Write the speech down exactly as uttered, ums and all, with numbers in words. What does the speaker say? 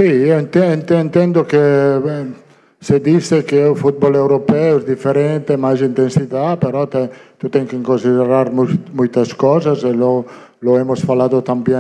Sí, yo entiendo que se dice que el fútbol europeo es diferente, más intensidad, pero te, tú tienes que considerar muchas cosas, y lo, lo hemos hablado también